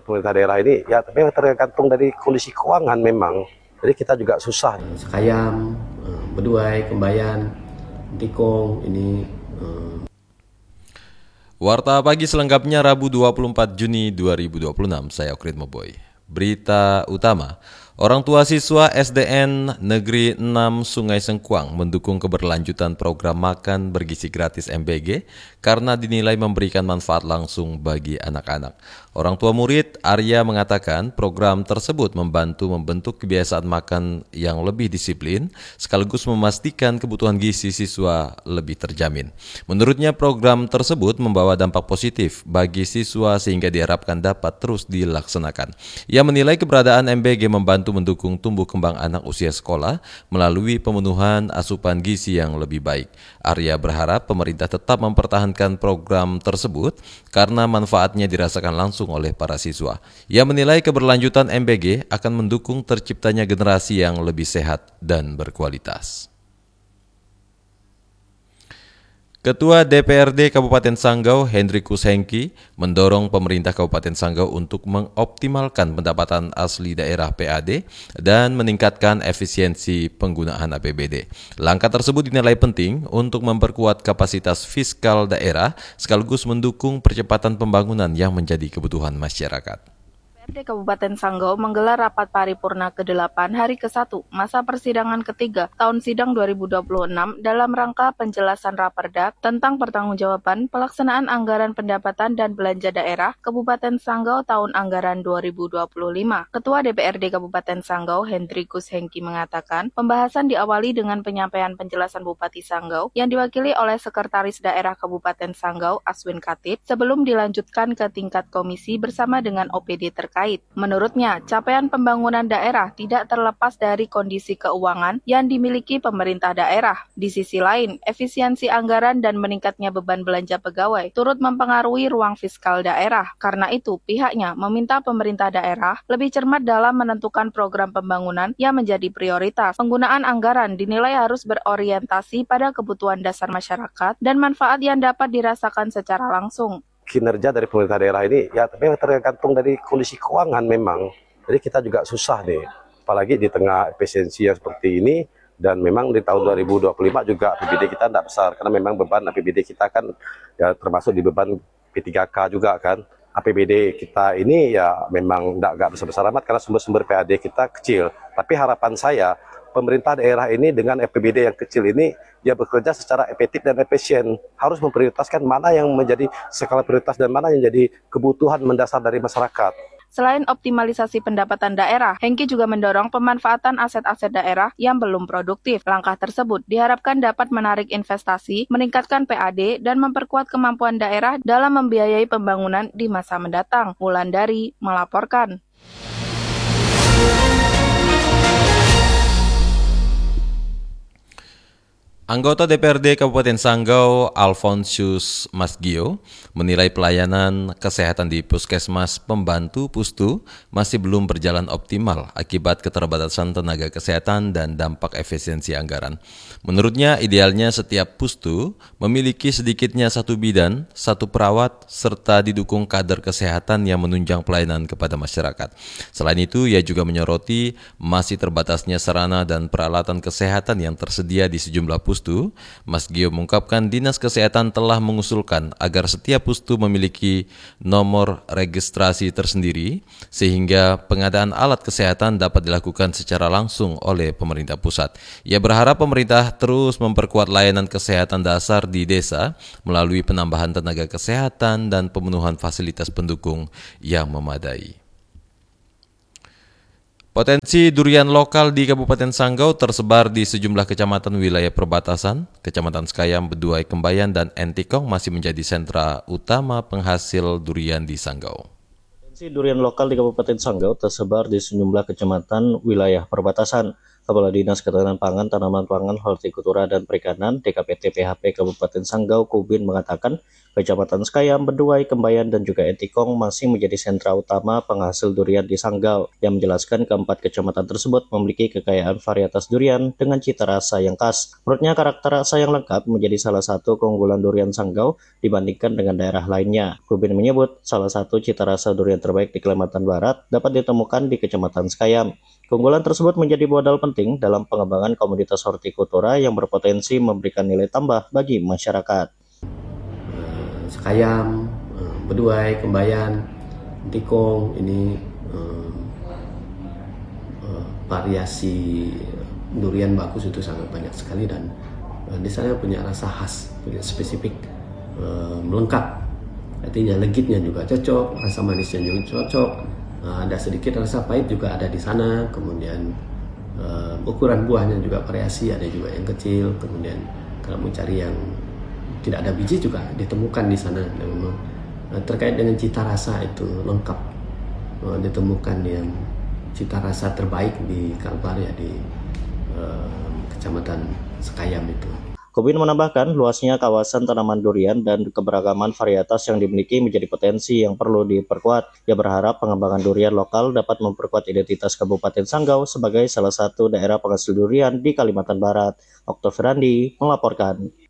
pemerintah daerah ini ya tapi tergantung dari kondisi keuangan memang. Jadi kita juga susah. Sekayam, Beduai, Kembayan, Tikong ini. Warta Pagi selengkapnya Rabu 24 Juni 2026. Saya Okrit Moboy. Berita utama. Orang tua siswa SDN Negeri 6 Sungai Sengkuang mendukung keberlanjutan program makan bergizi gratis MBG karena dinilai memberikan manfaat langsung bagi anak-anak. Orang tua murid Arya mengatakan program tersebut membantu membentuk kebiasaan makan yang lebih disiplin sekaligus memastikan kebutuhan gizi siswa lebih terjamin. Menurutnya program tersebut membawa dampak positif bagi siswa sehingga diharapkan dapat terus dilaksanakan. Ia menilai keberadaan MBG membantu mendukung tumbuh kembang anak usia sekolah melalui pemenuhan asupan gizi yang lebih baik. Arya berharap pemerintah tetap mempertahankan program tersebut karena manfaatnya dirasakan langsung oleh para siswa. Ia menilai keberlanjutan MBG akan mendukung terciptanya generasi yang lebih sehat dan berkualitas. Ketua DPRD Kabupaten Sanggau, Hendrikus Hengki, mendorong pemerintah Kabupaten Sanggau untuk mengoptimalkan pendapatan asli daerah PAD dan meningkatkan efisiensi penggunaan APBD. Langkah tersebut dinilai penting untuk memperkuat kapasitas fiskal daerah sekaligus mendukung percepatan pembangunan yang menjadi kebutuhan masyarakat. DPRD Kabupaten Sanggau menggelar rapat paripurna ke-8 hari ke-1 masa persidangan ketiga tahun sidang 2026 dalam rangka penjelasan Raperda tentang pertanggungjawaban pelaksanaan anggaran pendapatan dan belanja daerah Kabupaten Sanggau tahun anggaran 2025. Ketua DPRD Kabupaten Sanggau Hendrikus Hengki mengatakan pembahasan diawali dengan penyampaian penjelasan Bupati Sanggau yang diwakili oleh Sekretaris Daerah Kabupaten Sanggau Aswin Khatib sebelum dilanjutkan ke tingkat komisi bersama dengan OPD terkait. Menurutnya, capaian pembangunan daerah tidak terlepas dari kondisi keuangan yang dimiliki pemerintah daerah. Di sisi lain, efisiensi anggaran dan meningkatnya beban belanja pegawai turut mempengaruhi ruang fiskal daerah. Karena itu, pihaknya meminta pemerintah daerah lebih cermat dalam menentukan program pembangunan yang menjadi prioritas. Penggunaan anggaran dinilai harus berorientasi pada kebutuhan dasar masyarakat dan manfaat yang dapat dirasakan secara langsung. Kinerja dari pemerintah daerah ini ya tapi tergantung dari kondisi keuangan memang. Jadi kita juga susah nih, apalagi di tengah efisiensi yang seperti ini dan memang di tahun 2025 juga APBD kita tidak besar karena memang beban APBD kita kan ya termasuk di beban P3K juga kan. APBD kita ini ya memang tidak besar-besar amat karena sumber-sumber PAD kita kecil. Tapi harapan saya pemerintah daerah ini dengan APBD yang kecil ini dia bekerja secara efektif dan efisien, harus memprioritaskan mana yang menjadi skala prioritas dan mana yang jadi kebutuhan mendasar dari masyarakat. Selain optimalisasi pendapatan daerah, Hengki juga mendorong pemanfaatan aset-aset daerah yang belum produktif. Langkah tersebut diharapkan dapat menarik investasi, meningkatkan PAD, dan memperkuat kemampuan daerah dalam membiayai pembangunan di masa mendatang. Wulandari melaporkan. Anggota DPRD Kabupaten Sanggau, Alfonsius Masgio, menilai pelayanan kesehatan di Puskesmas Pembantu Pustu masih belum berjalan optimal akibat keterbatasan tenaga kesehatan dan dampak efisiensi anggaran. Menurutnya, idealnya setiap pustu memiliki sedikitnya satu bidan, satu perawat, serta didukung kader kesehatan yang menunjang pelayanan kepada masyarakat. Selain itu, ia juga menyoroti masih terbatasnya sarana dan peralatan kesehatan yang tersedia di sejumlah pustu. Mas Gio mengungkapkan Dinas Kesehatan telah mengusulkan agar setiap pustu memiliki nomor registrasi tersendiri sehingga pengadaan alat kesehatan dapat dilakukan secara langsung oleh pemerintah pusat. Ia berharap pemerintah terus memperkuat layanan kesehatan dasar di desa melalui penambahan tenaga kesehatan dan pemenuhan fasilitas pendukung yang memadai. Potensi durian lokal di Kabupaten Sanggau tersebar di sejumlah kecamatan wilayah perbatasan. Kecamatan Sekayam, Beduai, Kembayan, dan Entikong masih menjadi sentra utama penghasil durian di Sanggau. Potensi durian lokal di Kabupaten Sanggau tersebar di sejumlah kecamatan wilayah perbatasan. Kepala Dinas Ketahanan Pangan, Tanaman Pangan, Hortikultura dan Perikanan DKPT PHP Kabupaten Sanggau Kubin mengatakan Kecamatan Sekayam, Beduai, Kembayan, dan juga Entikong masih menjadi sentra utama penghasil durian di Sanggau, yang menjelaskan keempat kecamatan tersebut memiliki kekayaan varietas durian dengan cita rasa yang khas. Menurutnya, karakter rasa yang lengkap menjadi salah satu keunggulan durian Sanggau dibandingkan dengan daerah lainnya. Kubin menyebut salah satu cita rasa durian terbaik di Kalimantan Barat dapat ditemukan di Kecamatan Sekayam. Keunggulan tersebut menjadi modal penting dalam pengembangan komoditas hortikultura yang berpotensi memberikan nilai tambah bagi masyarakat. Sekayam, Beduai, Kembayan, Tikong, ini variasi durian bagus itu sangat banyak sekali, dan di sana punya rasa khas, punya spesifik, melengkap. Artinya legitnya juga cocok, rasa manisnya juga cocok, ada sedikit rasa pahit juga ada di sana. Kemudian ukuran buahnya juga variasi, ada juga yang kecil. Kemudian kalau mau cari yang tidak ada biji juga ditemukan di sana. Dan memang terkait dengan cita rasa itu lengkap, ditemukan yang cita rasa terbaik di Kalbar, ya di Kecamatan Sekayam itu. Kubin menambahkan luasnya kawasan tanaman durian dan keberagaman varietas yang dimiliki menjadi potensi yang perlu diperkuat. Ia berharap pengembangan durian lokal dapat memperkuat identitas Kabupaten Sanggau sebagai salah satu daerah penghasil durian di Kalimantan Barat. Oktav Randi melaporkan.